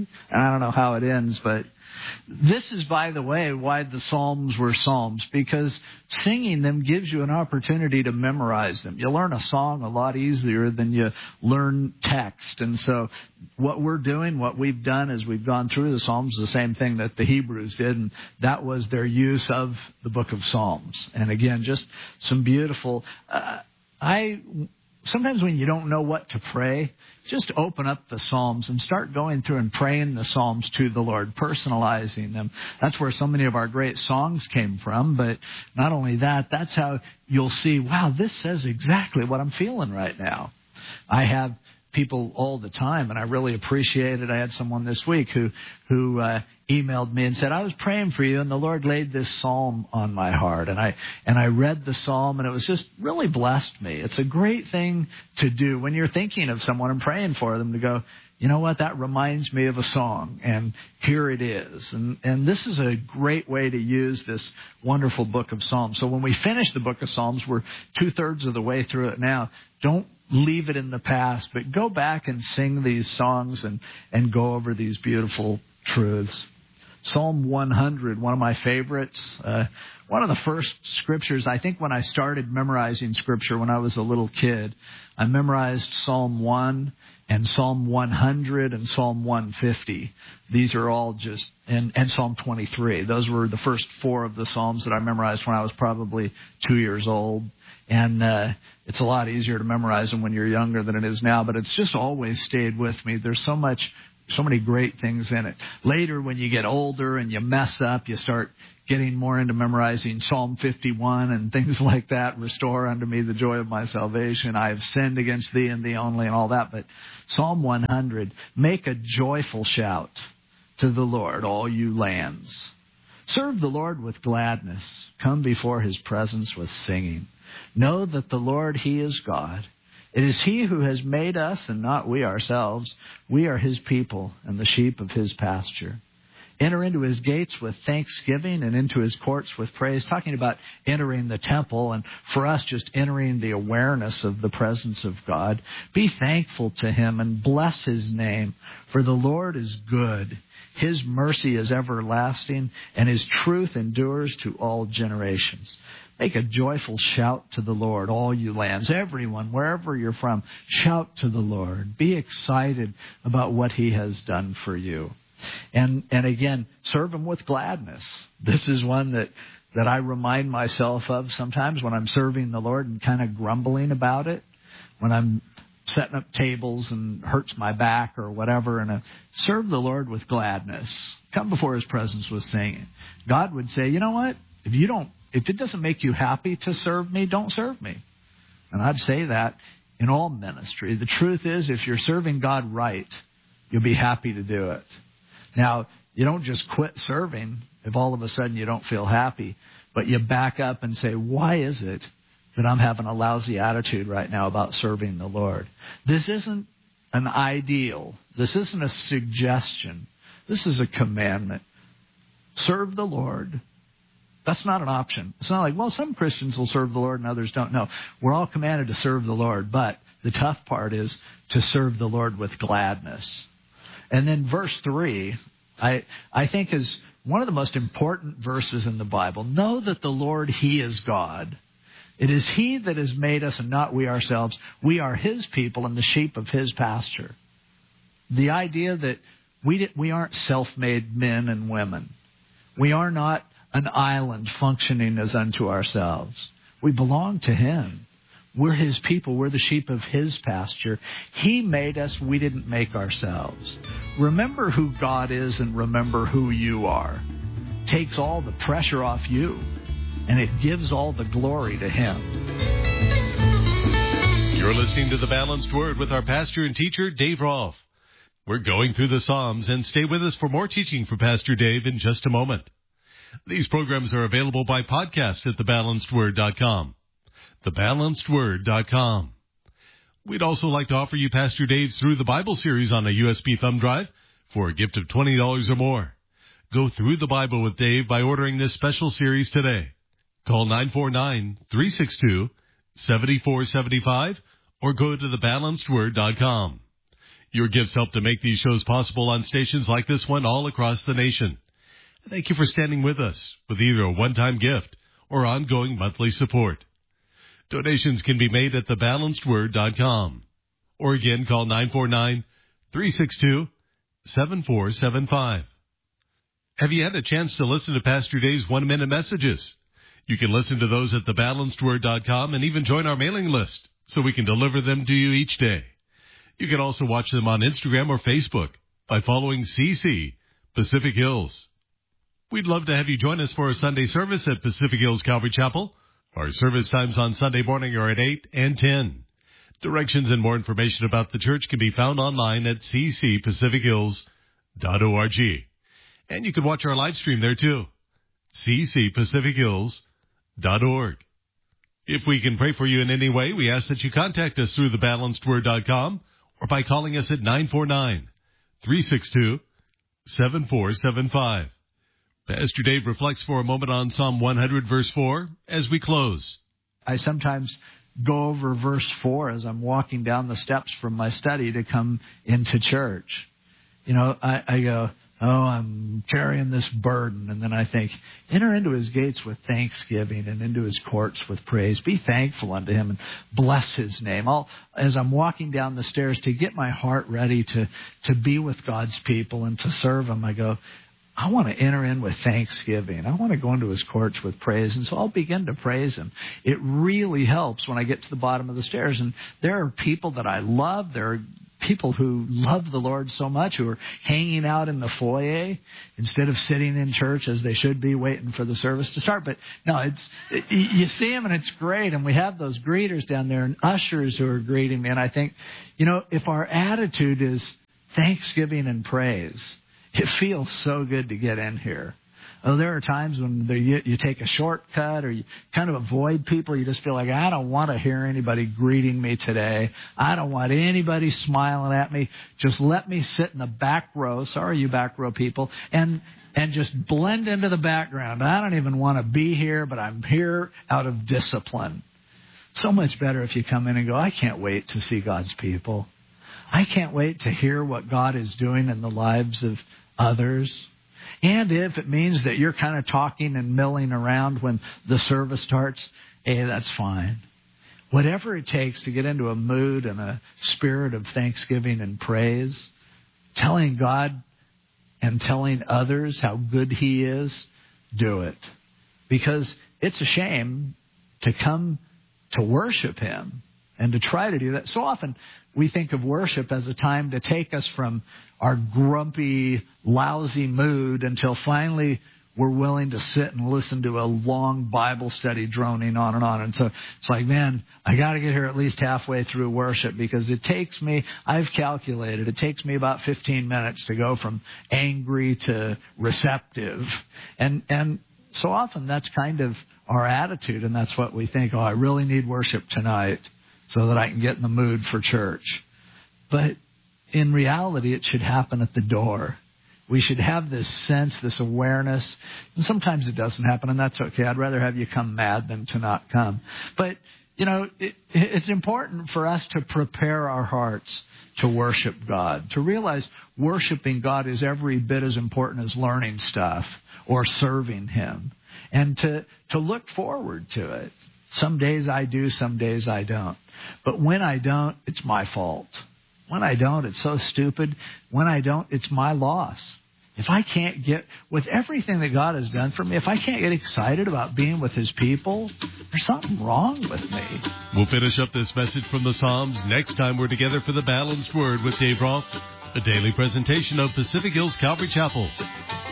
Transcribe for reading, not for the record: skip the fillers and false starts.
and I don't know how it ends, but this is, by the way, why the Psalms were Psalms, because singing them gives you an opportunity to memorize them. You learn a song a lot easier than you learn text. And so what we're doing, what we've done as we've gone through the Psalms, the same thing that the Hebrews did, and that was their use of the book of Psalms. And again, just some beautiful... Sometimes when you don't know what to pray, just open up the Psalms and start going through and praying the Psalms to the Lord, personalizing them. That's where so many of our great songs came from. But not only that, that's how you'll see, wow, this says exactly what I'm feeling right now. I have people all the time, and I really appreciate it. I had someone this week who emailed me and said, I was praying for you, and the Lord laid this psalm on my heart. And I read the psalm, and it was just really blessed me. It's a great thing to do when you're thinking of someone and praying for them, to go, you know what, that reminds me of a song, and here it is. And this is a great way to use this wonderful book of Psalms. So when we finish the book of Psalms, we're 2/3 of the way through it now. Don't leave it in the past, but go back and sing these songs and go over these beautiful truths. Psalm 100, one of my favorites. One of the first scriptures, I think when I started memorizing scripture when I was a little kid, I memorized Psalm 1 and Psalm 100 and Psalm 150. These are all just, and Psalm 23. Those were the first 4 of the Psalms that I memorized when I was probably 2 years old. And it's a lot easier to memorize them when you're younger than it is now, but it's just always stayed with me. There's so many great things in it. Later, when you get older and you mess up, you start getting more into memorizing Psalm 51 and things like that. Restore unto me the joy of my salvation. I have sinned against thee and thee only, and all that. But Psalm 100, make a joyful shout to the Lord, all you lands. Serve the Lord with gladness. Come before his presence with singing. Know that the Lord, he is God. It is he who has made us and not we ourselves. We are his people and the sheep of his pasture. Enter into his gates with thanksgiving and into his courts with praise. Talking about entering the temple, and for us just entering the awareness of the presence of God. Be thankful to him and bless his name, for the Lord is good. His mercy is everlasting, and his truth endures to all generations. Make a joyful shout to the Lord, all you lands. Everyone, wherever you're from, shout to the Lord. Be excited about what he has done for you. And again, serve him with gladness. This is one that I remind myself of sometimes when I'm serving the Lord and kind of grumbling about it. When I'm setting up tables and hurts my back or whatever, and serve the Lord with gladness. Come before his presence with singing. God would say, you know what? If it doesn't make you happy to serve me, don't serve me. And I'd say that in all ministry. The truth is, if you're serving God right, you'll be happy to do it. Now, you don't just quit serving if all of a sudden you don't feel happy, but you back up and say, why is it that I'm having a lousy attitude right now about serving the Lord? This isn't an ideal. This isn't a suggestion. This is a commandment. Serve the Lord. That's not an option. It's not like, well, some Christians will serve the Lord and others don't. No, we're all commanded to serve the Lord, but the tough part is to serve the Lord with gladness. And then verse 3, I think is one of the most important verses in the Bible. Know that the Lord, he is God. It is he that has made us and not we ourselves. We are his people and the sheep of his pasture. The idea that we aren't self-made men and women. We are not an island functioning as unto ourselves. We belong to him. We're his people. We're the sheep of his pasture. He made us. We didn't make ourselves. Remember who God is and remember who you are. Takes all the pressure off you, and it gives all the glory to him. You're listening to The Balanced Word with our pastor and teacher, Dave Rolfe. We're going through the Psalms, and stay with us for more teaching from Pastor Dave in just a moment. These programs are available by podcast at thebalancedword.com. thebalancedword.com. We'd also like to offer you Pastor Dave's Through the Bible series on a USB thumb drive for a gift of $20 or more. Go through the Bible with Dave by ordering this special series today. Call 949-362-7475 or go to thebalancedword.com. Your gifts help to make these shows possible on stations like this one all across the nation. Thank you for standing with us with either a one-time gift or ongoing monthly support. Donations can be made at thebalancedword.com. Or again, call 949-362-7475. Have you had a chance to listen to Pastor Dave's 1-minute messages? You can listen to those at thebalancedword.com and even join our mailing list so we can deliver them to you each day. You can also watch them on Instagram or Facebook by following CC Pacific Hills. We'd love to have you join us for a Sunday service at Pacific Hills Calvary Chapel. Our service times on Sunday morning are at 8 and 10. Directions and more information about the church can be found online at ccpacifichills.org. And you can watch our live stream there too, ccpacifichills.org. If we can pray for you in any way, we ask that you contact us through thebalancedword.com or by calling us at 949-362-7475. Pastor Dave reflects for a moment on Psalm 100, verse 4, as we close. I sometimes go over verse 4 as I'm walking down the steps from my study to come into church. You know, I go, I'm carrying this burden. And then I think, enter into his gates with thanksgiving and into his courts with praise. Be thankful unto him and bless his name. As I'm walking down the stairs to get my heart ready to be with God's people and to serve him, I go, I want to enter in with thanksgiving. I want to go into his courts with praise. And so I'll begin to praise him. It really helps when I get to the bottom of the stairs. And there are people that I love. There are people who love the Lord so much who are hanging out in the foyer instead of sitting in church as they should be waiting for the service to start. But no, you see them and it's great. And we have those greeters down there and ushers who are greeting me. And I think, you know, if our attitude is thanksgiving and praise, it feels so good to get in here. Oh, there are times when you take a shortcut or you kind of avoid people. You just feel like, I don't want to hear anybody greeting me today. I don't want anybody smiling at me. Just let me sit in the back row. Sorry, you back row people. And just blend into the background. I don't even want to be here, but I'm here out of discipline. So much better if you come in and go, I can't wait to see God's people. I can't wait to hear what God is doing in the lives of others. And if it means that you're kind of talking and milling around when the service starts, hey, that's fine. Whatever it takes to get into a mood and a spirit of thanksgiving and praise, telling God and telling others how good he is, do it. Because it's a shame to come to worship him and to try to do that. So often we think of worship as a time to take us from our grumpy, lousy mood until finally we're willing to sit and listen to a long Bible study droning on and on. And so it's like, man, I got to get here at least halfway through worship because it takes me, I've calculated, it takes me about 15 minutes to go from angry to receptive. And so often that's kind of our attitude, and that's what we think, I really need worship tonight so that I can get in the mood for church. But in reality, it should happen at the door. We should have this sense, this awareness. And sometimes it doesn't happen, and that's okay. I'd rather have you come mad than to not come. But, you know, it's important for us to prepare our hearts to worship God, to realize worshiping God is every bit as important as learning stuff or serving him, and to look forward to it. Some days I do, some days I don't. But when I don't, it's my fault. When I don't, it's so stupid. When I don't, it's my loss. If I can't get, with everything that God has done for me, if I can't get excited about being with his people, there's something wrong with me. We'll finish up this message from the Psalms next time we're together for the Balanced Word with Dave Rolfe, a daily presentation of Pacific Hills Calvary Chapel.